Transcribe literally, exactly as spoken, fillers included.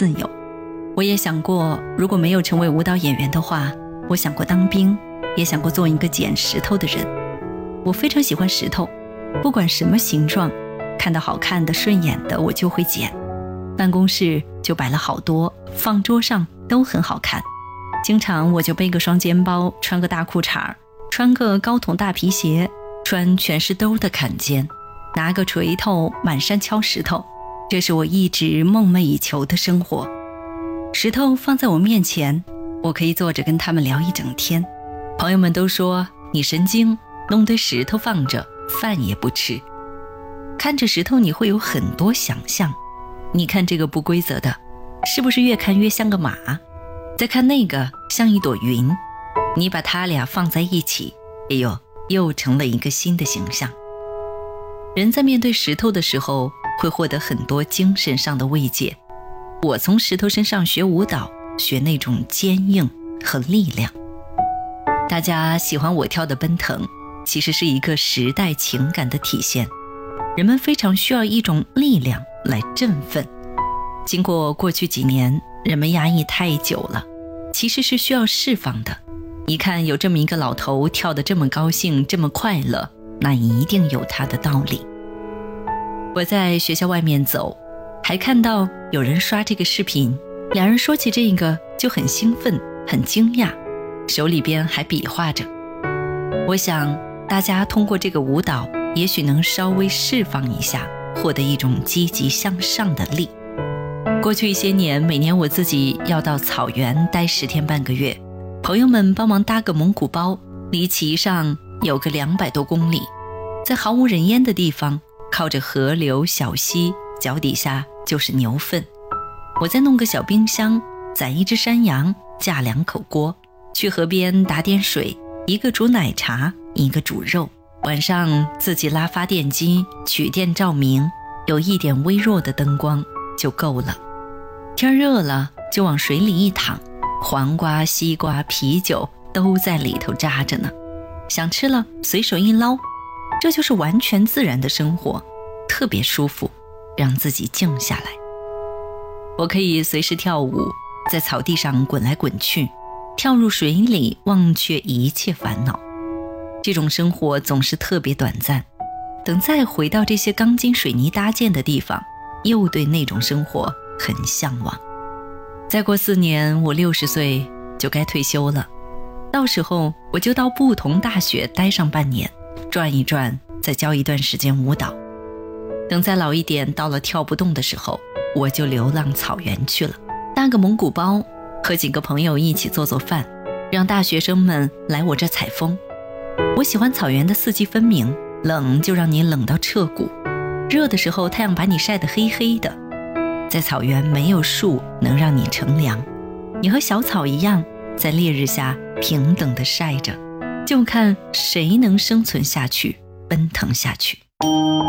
自由。我也想过，如果没有成为舞蹈演员的话，我想过当兵，也想过做一个捡石头的人。我非常喜欢石头，不管什么形状，看到好看的顺眼的我就会捡。办公室就摆了好多，放桌上都很好看。经常我就背个双肩包，穿个大裤衩，穿个高筒大皮鞋，穿全是兜的坎肩，拿个锤头满山敲石头。这是我一直梦寐以求的生活。石头放在我面前，我可以坐着跟他们聊一整天。朋友们都说你神经，弄堆石头放着，饭也不吃。看着石头你会有很多想象，你看这个不规则的，是不是越看越像个马？再看那个像一朵云，你把它俩放在一起，哎呦，又成了一个新的形象。人在面对石头的时候，会获得很多精神上的慰藉。我从石头身上学舞蹈，学那种坚硬和力量。大家喜欢我跳的奔腾，其实是一个时代情感的体现。人们非常需要一种力量来振奋。经过过去几年，人们压抑太久了，其实是需要释放的。一看有这么一个老头跳得这么高兴，这么快乐，那一定有他的道理。我在学校外面走，还看到有人刷这个视频，两人说起这个就很兴奋，很惊讶，手里边还比划着。我想大家通过这个舞蹈，也许能稍微释放一下，获得一种积极向上的力。过去一些年，每年我自己要到草原待十天半个月，朋友们帮忙搭个蒙古包，离旗上有个两百多公里，在毫无人烟的地方，靠着河流小溪，脚底下就是牛粪。我再弄个小冰箱，攒一只山羊，架两口锅，去河边打点水，一个煮奶茶，一个煮肉。晚上自己拉发电机，取电照明，有一点微弱的灯光就够了。天热了就往水里一躺，黄瓜、西瓜、啤酒都在里头扎着呢，想吃了随手一捞。这就是完全自然的生活，特别舒服，让自己静下来。我可以随时跳舞，在草地上滚来滚去，跳入水里，忘却一切烦恼。这种生活总是特别短暂，等再回到这些钢筋水泥搭建的地方，又对那种生活很向往。再过四年，我六十岁就该退休了，到时候我就到不同大学待上半年，转一转，再教一段时间舞蹈。等再老一点，到了跳不动的时候，我就流浪草原去了，搭个蒙古包，和几个朋友一起做做饭，让大学生们来我这采风。我喜欢草原的四季分明，冷就让你冷到彻骨，热的时候太阳把你晒得黑黑的。在草原没有树能让你乘凉，你和小草一样，在烈日下平等地晒着，就看谁能生存下去，奔腾下去。